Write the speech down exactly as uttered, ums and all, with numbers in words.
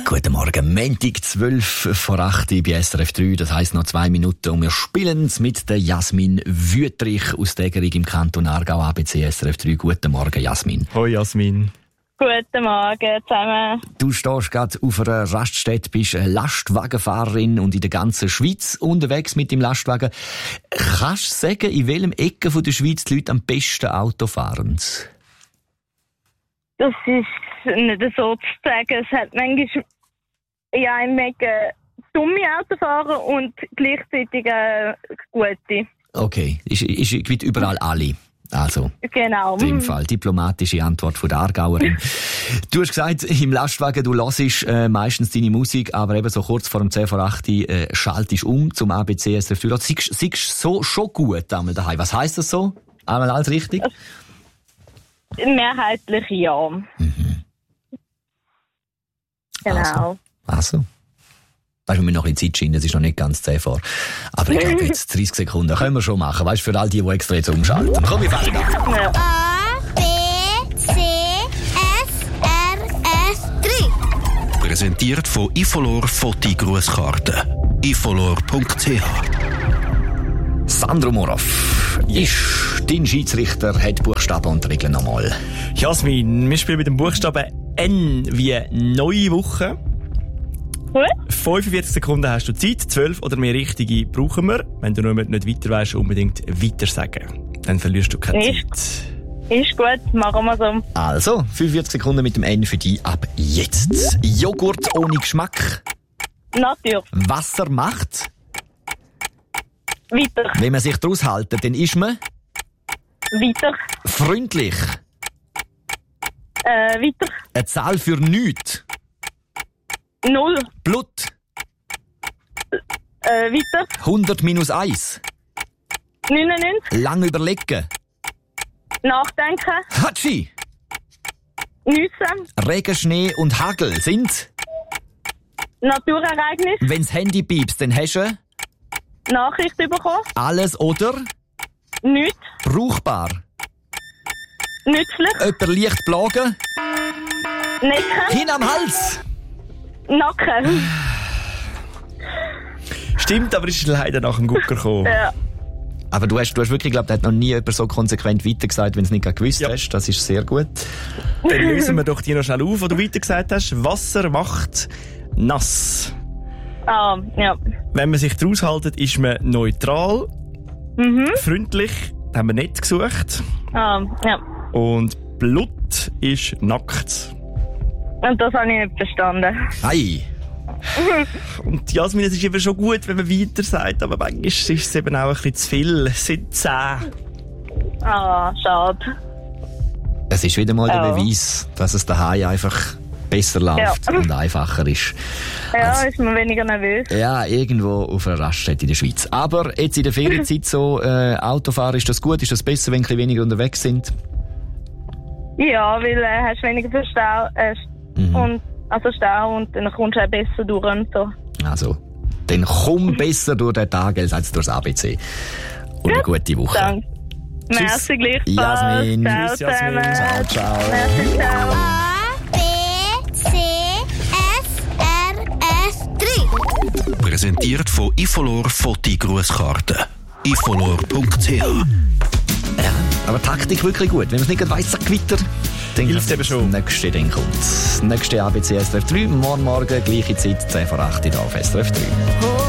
Guten Morgen, Montag, zwölf vor acht bei S R F drei, das heisst noch zwei Minuten und wir spielen mit der Jasmin Wüttrich aus Degerich im Kanton Aargau, A B C S R F drei. Guten Morgen, Jasmin. Hoi, Jasmin. Guten Morgen zusammen. Du stehst gerade auf einer Raststätte, bist eine Lastwagenfahrerin und in der ganzen Schweiz unterwegs mit dem Lastwagen. Kannst du sagen, in welchem Ecke von der Schweiz die Leute am besten Auto fahren? Das ist nicht so zu sagen. Es hat manchmal ja im Ecke dumme Autofahrer und gleichzeitig äh, gute. Okay, ist, ist irgendwie überall alle. Also, genau. In dem Fall diplomatische Antwort von der Aargauerin. Du hast gesagt, im Lastwagen, du hörst äh, meistens deine Musik, aber eben so kurz vor dem zehn vor acht äh, schaltest um zum A B C S R F drei. Siehst du so schon gut einmal daheim? Was heisst das so? Einmal alles richtig? Mehrheitlich ja. Mhm. Genau. Also. also. Weißt du, wir müssen noch ein bisschen Zeit schieben, es ist noch nicht ganz zehn vor. Aber ich glaube, jetzt dreißig Sekunden können wir schon machen. Weißt du, für all die, die extra jetzt umschalten. Komm, wir fangen an. Ja. A, B, C, S, R, F drei. Präsentiert von Ifolor Foti-Grußkarten. ifolor punkt c h. Sandro Morov ist dein Schiedsrichter, hat Buchstaben und Regeln nochmal. Jasmin, wir spielen mit dem Buchstaben N wie neue Woche. Gut. fünfundvierzig Sekunden hast du Zeit, zwölf oder mehr richtige brauchen wir. Wenn du noch nicht weiter weißt, unbedingt weiter sagen. Dann verlierst du keine Ist. Zeit. Ist gut, machen wir so. Also, fünfundvierzig Sekunden mit dem N für dich ab jetzt. Joghurt ohne Geschmack. Natur. Wasser macht. Weiter. Wenn man sich daraus hält, dann ist man Weiter. freundlich. Äh, weiter. Eine Zahl für nichts. Null. Blut. Äh, weiter. hundert minus eins. neunundneunzig. Lang überlegen. Nachdenken. Hatschi. neunzehn. Regen, Schnee und Hagel sind. Naturereignis. Wenn's Handy piepst, dann hast du Nachricht bekommen. alles oder Nichts. brauchbar. Nützlich. Jemand leicht plagen. Necken. Hin am Hals. Nacken. Stimmt, aber ist leider nach dem Gucker gekommen. Ja. Aber du hast, du hast wirklich geglaubt, hat noch nie jemand so konsequent weitergesagt, wenn du es nicht gewusst Ja. hast. Das ist sehr gut. Dann lösen wir doch die noch schnell auf, wo du weiter gesagt hast. Wasser macht nass. Ah, ja. Wenn man sich daraus hält, ist man neutral, Mhm. freundlich, das haben wir nicht gesucht. Ah, ja. Und Blut ist nackt. Und das habe ich nicht verstanden. Hey. Und Jasmin, es ist eben schon gut, wenn man weiter sagt, aber manchmal ist es eben auch ein bisschen zu viel. Es sind zehn. Ah, schade. Es ist wieder mal der Oh. Beweis, dass es daheim einfach besser läuft Ja. und einfacher ist. Ja, Also- ist man weniger nervös. Ja, irgendwo auf einer Raststätte in der Schweiz. Aber jetzt in der Ferienzeit so, äh, Autofahren, ist das gut? Ist das besser, wenn wir ein bisschen weniger unterwegs sind? Ja, weil äh, hast weniger für Stau, äh, Mhm. und, also Stau und dann kommst du auch besser durch und so. Also, dann komm besser durch den Tag als durchs A B C. Und eine gute Woche. Danke. Merci gleichfalls. Jasmin. Ciao Tschüss, Jasmin. zusammen. Ciao, ciao. Merci, ciao. A, B, C, S, R, F drei. Präsentiert von Ifolor Foti-Grußkarten. ifolor punkt c h. Ja, aber Taktik wirklich gut. Wenn man es nicht weiss, sagt Gewitter, dann Hilft eben schon. Das nächste dann kommt. Das nächste A B C S R F drei. Morgen Morgen, gleiche Zeit, zehn vor acht hier auf S R F drei.